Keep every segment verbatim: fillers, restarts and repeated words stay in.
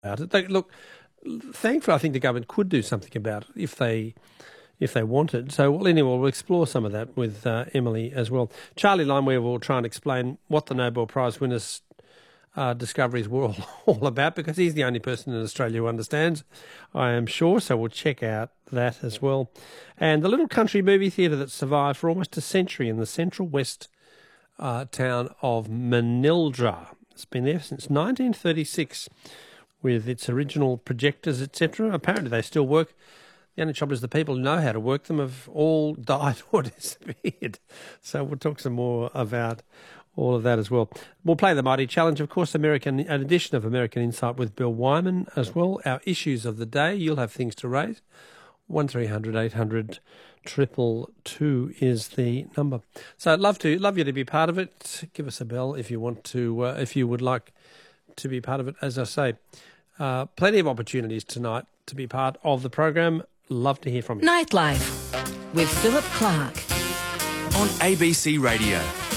about it. They, look, thankfully, I think the government could do something about it if they if they wanted. So, well, anyway, we'll explore some of that with uh, Emily as well. Charlie Limeware will try and explain what the Nobel Prize winners' uh, discoveries were all, all about, because he's the only person in Australia who understands, I am sure. So we'll check out that as well. And the little country movie theatre that survived for almost a century in the central west uh, town of Manildra. It's been there since nineteen thirty-six with its original projectors, et cetera. Apparently they still work. The only trouble is the people who know how to work them have all died or disappeared. So we'll talk some more about all of that as well. We'll play the Mighty Challenge, of course, American, an edition of American Insight with Bill Wyman as well. Our issues of the day, you'll have things to raise. one three hundred eight hundred two two two is the number. So I'd love to love you to be part of it. Give us a bell if you want to, uh, if you would like to be part of it. As I say, uh, plenty of opportunities tonight to be part of the program. Love to hear from you. Nightlife with Philip Clark on A B C Radio.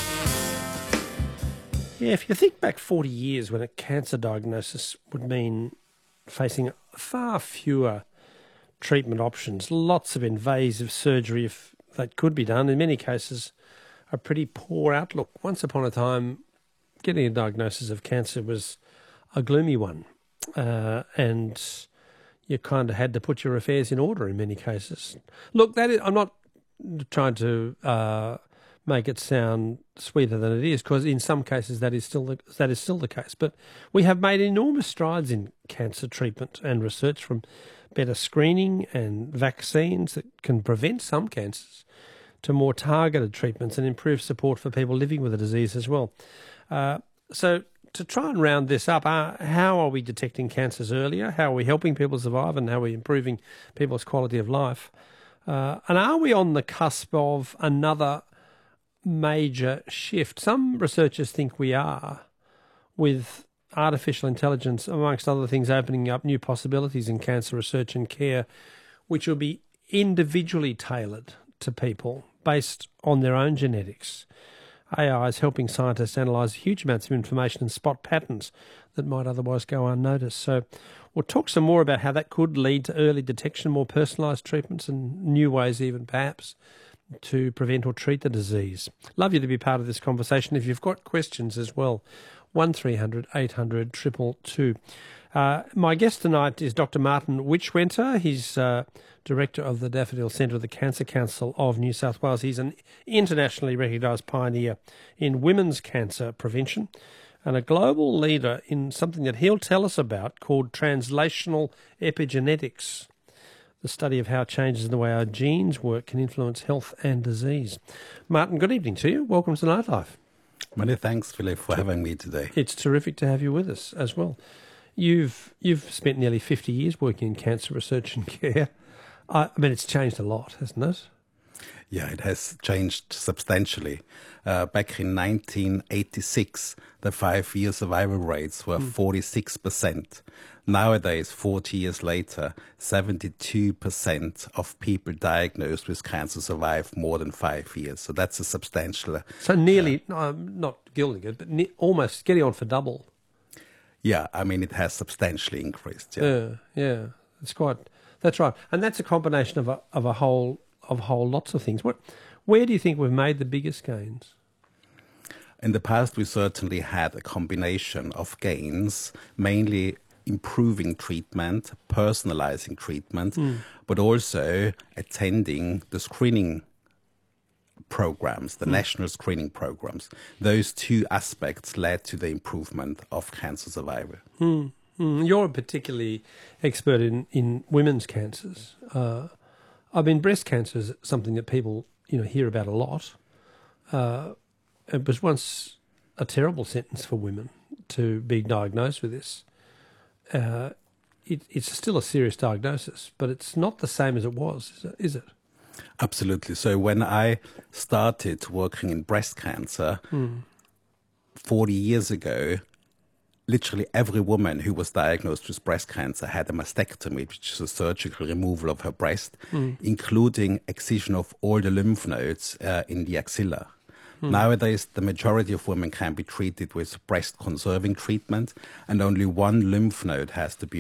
Yeah, if you think back forty years when a cancer diagnosis would mean facing far fewer treatment options, lots of invasive surgery if that could be done, in many cases a pretty poor outlook. Once upon a time, getting a diagnosis of cancer was a gloomy one, uh, and you kind of had to put your affairs in order in many cases. Look, that is, I'm not trying to uh, make it sound sweeter than it is, because in some cases that is still the, that is still the case. But we have made enormous strides in cancer treatment and research, from better screening and vaccines that can prevent some cancers to more targeted treatments and improve support for people living with the disease as well. Uh, so to try and round this up, uh, how are we detecting cancers earlier? How are we helping people survive, and how are we improving people's quality of life? Uh, and are we on the cusp of another major shift? Some researchers think we are, with artificial intelligence, amongst other things, opening up new possibilities in cancer research and care, which will be individually tailored to people based on their own genetics. A I is helping scientists analyse huge amounts of information and spot patterns that might otherwise go unnoticed. So we'll talk some more about how that could lead to early detection, more personalised treatments, and new ways even perhaps to prevent or treat the disease. Love you to be part of this conversation. If you've got questions as well, one three hundred eight hundred two two two. Uh, my guest tonight is Doctor Martin Witchwenter. He's uh, Director of the Daffodil Centre of the Cancer Council of New South Wales. He's an internationally recognised pioneer in women's cancer prevention and a global leader in something that he'll tell us about called translational epigenetics, the study of how changes in the way our genes work can influence health and disease. Martin, good evening to you. Welcome to Nightlife. Many thanks, Philip, for having me today. It's terrific to have you with us as well. You've you've spent nearly fifty years working in cancer research and care. I, I mean, it's changed a lot, hasn't it? Yeah, it has changed substantially. Uh, back in nineteen eighty-six, the five-year survival rates were mm. forty-six percent. Nowadays, forty years later, seventy-two percent of people diagnosed with cancer survive more than five years. So that's a substantial... So nearly, uh, um, not gilding it, but ne- almost getting on for double. Yeah, I mean, it has substantially increased. Yeah, yeah, yeah. It's quite... That's right. And that's a combination of a, of a whole of whole lots of things. What, where do you think we've made the biggest gains? In the past, we certainly had a combination of gains, mainly improving treatment, personalizing treatment, mm. but also attending the screening programs, the mm. national screening programs. Those two aspects led to the improvement of cancer survival. Mm. Mm. You're particularly expert in, in women's cancers. Uh, I mean, breast cancer is something that people, you know, hear about a lot. Uh, it was once a terrible sentence for women to be diagnosed with this. Uh, it, it's still a serious diagnosis, but it's not the same as it was, is it? Is it? Absolutely. So when I started working in breast cancer mm. forty years ago, literally every woman who was diagnosed with breast cancer had a mastectomy, which is a surgical removal of her breast, mm. including excision of all the lymph nodes uh, in the axilla. Mm. Nowadays, the majority of women can be treated with breast-conserving treatment, and only one lymph node has to be